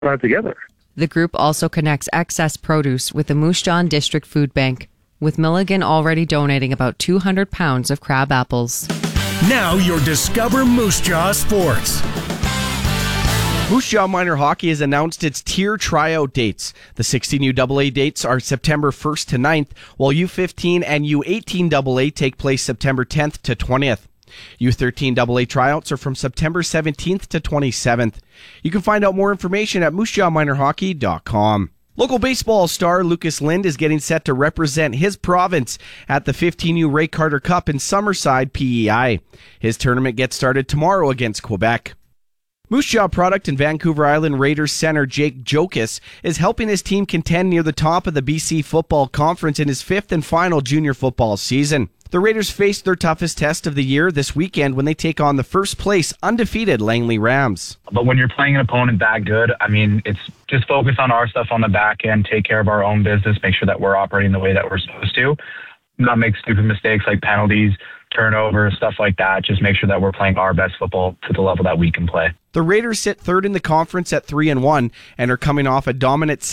that together. The group also connects excess produce with the Moose Jaw District Food Bank, with Milligan already donating about 200 pounds of crab apples. Now your Discover Moose Jaw Sports. Moose Jaw Minor Hockey has announced its tier tryout dates. The 16 UAA dates are September 1st to 9th, while U15 and U18 AA take place September 10th to 20th. U13 AA tryouts are from September 17th to 27th. You can find out more information at moosejawminorhockey.com. Local baseball star Lucas Lind is getting set to represent his province at the 15U Ray Carter Cup in Summerside, PEI. His tournament gets started tomorrow against Quebec. Moose Jaw product and Vancouver Island Raiders center Jake Jokas is helping his team contend near the top of the BC Football Conference in his fifth and final junior football season. The Raiders faced their toughest test of the year this weekend when they take on the first place undefeated Langley Rams. But when you're playing an opponent that good, I mean, it's just focus on our stuff on the back end, take care of our own business, make sure that we're operating the way that we're supposed to, not make stupid mistakes like penalties, turnovers, stuff like that. Just make sure that we're playing our best football to the level that we can play. The Raiders sit third in the conference at 3-1 and are coming off a dominant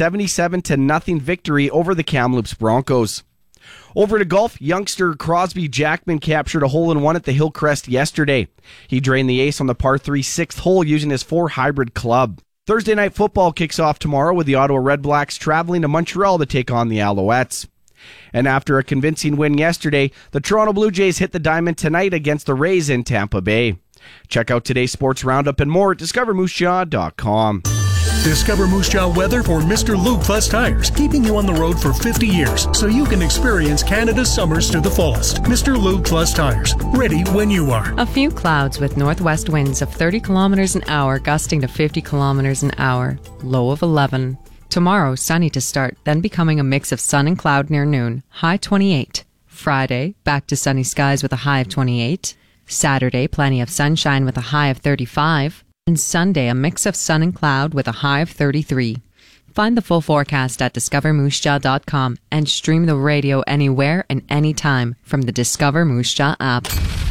77-0 victory over the Kamloops Broncos. Over to golf, youngster Crosby Jackman captured a hole-in-one at the Hillcrest yesterday. He drained the ace on the par 3 6th hole using his 4 hybrid club. Thursday night football kicks off tomorrow with the Ottawa Redblacks traveling to Montreal to take on the Alouettes. And after a convincing win yesterday, the Toronto Blue Jays hit the diamond tonight against the Rays in Tampa Bay. Check out today's sports roundup and more at discovermoosejaw.com. Discover Moose Jaw weather for Mr. Lube Plus Tires, keeping you on the road for 50 years so you can experience Canada's summers to the fullest. Mr. Lube Plus Tires, ready when you are. A few clouds with northwest winds of 30 kilometers an hour gusting to 50 kilometers an hour. Low of 11. Tomorrow, sunny to start, then becoming a mix of sun and cloud near noon. High 28. Friday, back to sunny skies with a high of 28. Saturday, plenty of sunshine with a high of 35. And Sunday, a mix of sun and cloud with a high of 33. Find the full forecast at discovermoosejaw.com and stream the radio anywhere and anytime from the Discover Moose Jaw app.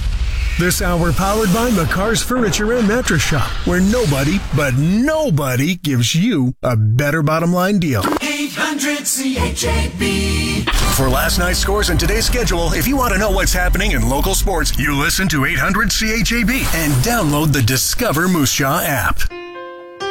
This hour powered by McCar's Furniture and Mattress Shop, where nobody, but nobody gives you a better bottom line deal. 800 CHAB. For last night's scores and today's schedule, if you want to know what's happening in local sports, you listen to 800 CHAB and download the Discover Moose Jaw app.